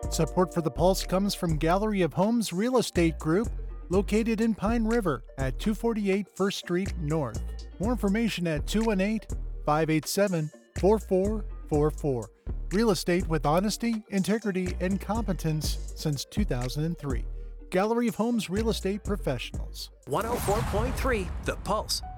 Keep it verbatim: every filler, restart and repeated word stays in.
Support for the Pulse comes from Gallery of Homes Real Estate Group, located in Pine River at two forty-eight First Street North. More information at two one eight, five eight seven, four four four four. Real estate with honesty, integrity, and competence since two thousand three. Gallery of Homes Real Estate Professionals. one oh four point three The Pulse.